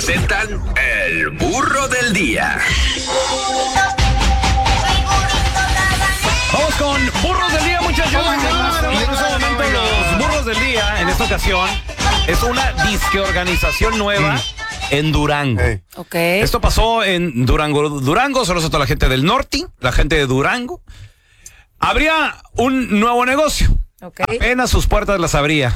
Presentan el burro del día. Vamos con burros del día, muchachos. Y en este momento los burros del día, en esta ocasión, es una disque organización nueva en Durango. Okay. Esto pasó en Durango, saludos a toda la gente del norte, la gente de Durango. Habría un nuevo negocio. Okay. Apenas sus puertas las abría.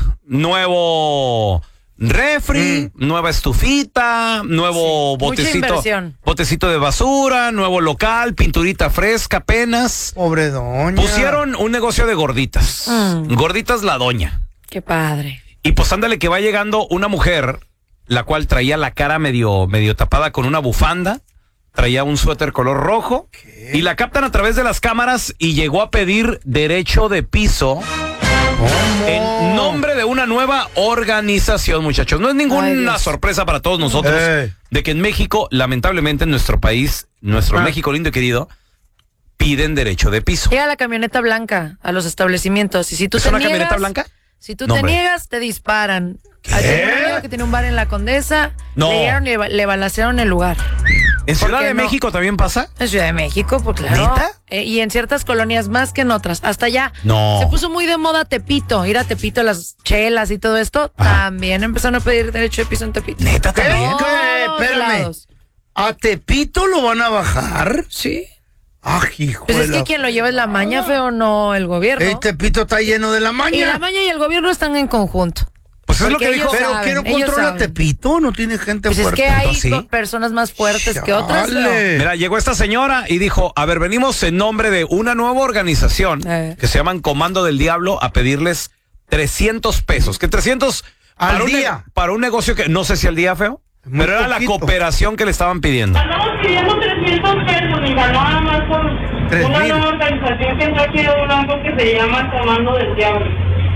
Nuevo refri, nueva estufita, nuevo botecito de basura, nuevo local, pinturita fresca apenas. Pobre doña. Pusieron un negocio de gorditas. Gorditas la doña. Qué padre. Y pues ándale que va llegando una mujer, la cual traía la cara medio tapada con una bufanda, traía un suéter color rojo. ¿Qué? Y la captan a través de las cámaras y llegó a pedir derecho de piso. ¿Cómo? En nombre de una nueva organización, muchachos. No es ninguna sorpresa para todos nosotros de que en México, lamentablemente en nuestro país, nuestro México lindo y querido, piden derecho de piso. Llega la camioneta blanca a los establecimientos y si tú ¿Es te una niegas, camioneta blanca? Si tú No, te hombre. niegas, te disparan. ¿Qué? Hay un amigo que tiene un bar en La Condesa, No. le llegaron y le balacearon el lugar. ¿En ¿Por Ciudad qué de no? México también pasa? En Ciudad de México, pues claro. ¿Neta? Y en ciertas colonias más que en otras. Hasta allá. No. Se puso muy de moda Tepito. Ir a Tepito, las chelas y todo esto. Ajá. También empezaron a pedir derecho de piso en Tepito. ¿Neta también? Todos Espérame. lados. ¿A Tepito lo van a bajar? Sí. ¡Ah, hijo Pues de es que la- quien lo lleva es la maña, feo, no el gobierno. Tepito está lleno de la Y maña. la maña y el gobierno están en conjunto. Pues es lo Porque que dijo. ellos Pero saben, ¿quién no ellos controla saben. Tepito? ¿No tiene gente Pues es fuerte? que hay ¿Sí? personas más fuertes que otras. Chale. Feo. Mira, llegó esta señora y dijo, a ver, venimos en nombre de una nueva organización que se llaman Comando del Diablo a pedirles 300 pesos. ¿Qué 300? Al para día. Para un negocio que, no sé si al día, feo, Muy pero era la poquito. cooperación que le estaban pidiendo. Estamos pidiendo 300 pesos, mi nada más por 3,000. una nueva organización que entró aquí de Durango que se llama Comando del Diablo.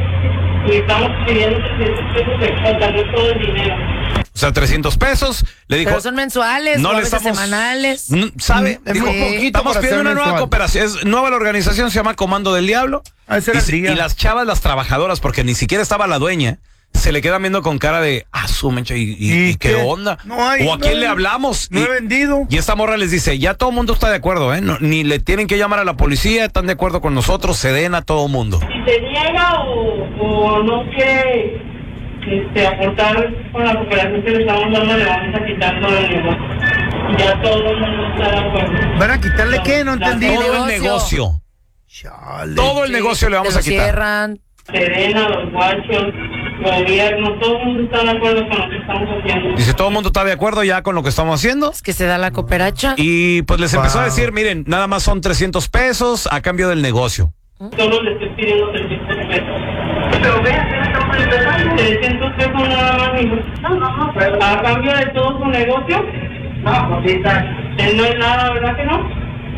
Y estamos pidiendo 300 pesos de tal vez todo el dinero. O sea, 300 pesos. Le dijo, Pero son mensuales, no o a le veces estamos semanales. ¿Sabe? Es Dijo, muy poquito estamos para pidiendo ser una nueva mensual. cooperación. Es nueva la organización, se llama Comando del Diablo. Ah, ese era el día. Y las chavas, las trabajadoras, porque ni siquiera estaba la dueña, se le quedan viendo con cara de, su mecha, ¿y qué onda? No hay, ¿O a quién no le hay. hablamos? No he vendido. Y esta morra les dice, ya todo el mundo está de acuerdo, ¿eh? Ni le tienen que llamar a la policía, están de acuerdo con nosotros, Sedena, todo el mundo. Si se niega o no quiere aportar con la cooperación que le estamos dando, le vamos a quitar todo el negocio. Ya todo el mundo está de acuerdo. ¿Van a quitarle qué? No entendí. Todo el negocio. Chale. Todo el negocio le vamos a quitar. Cierran. Serena, los guachos, gobierno, todo el mundo está de acuerdo con lo que estamos haciendo. Dice, todo el mundo está de acuerdo ya con lo que estamos haciendo. Es que se da la cooperacha. Y pues les empezó a Wow. decir, miren, nada más son 300 pesos a cambio del negocio. Solo le estoy pidiendo 300 pesos. Pero vean, 300 pesos nada más, hijo. No. ¿A cambio de todo su negocio? No, pues sí está. No hay nada, ¿verdad que no?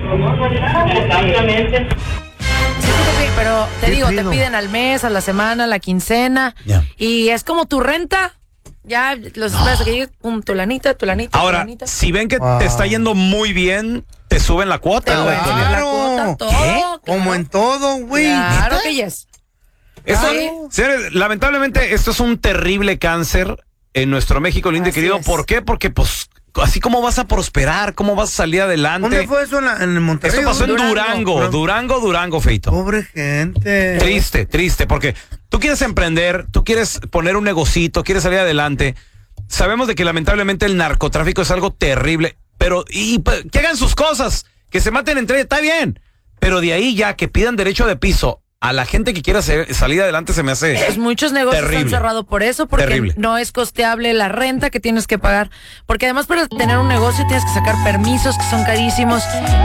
Exactamente. Sí, pero te ¿Qué digo, pido? te piden al mes, a la semana, a la quincena. Ya. Y es como tu renta. Ya los esperas a que llegue, pum, tu lanita. Ahora, tu lanita. si ven que Wow. te está yendo muy bien, te suben la Te cuota, güey. voy a subir la cuota, todo. ¿Qué? Como en todo, güey. Claro que yes. Esto, Ay. señores, lamentablemente, esto es un terrible cáncer en nuestro México lindo y Así querido. es. ¿Por qué? Porque, pues, así como vas a prosperar, cómo vas a salir adelante. ¿Dónde fue eso? ¿En Monterrey? Esto pasó en Durango. Durango, Feito. Pobre gente. Triste, porque tú quieres emprender, tú quieres poner un negocito, quieres salir adelante. Sabemos de que lamentablemente el narcotráfico es algo terrible, pero que hagan sus cosas, que se maten entre ellos, está bien. Pero de ahí ya que pidan derecho de piso a la gente que quiera salir adelante se me hace Pues muchos negocios terrible. han cerrado por eso, porque Terrible. no es costeable la renta que tienes que pagar. Porque además para tener un negocio tienes que sacar permisos que son carísimos.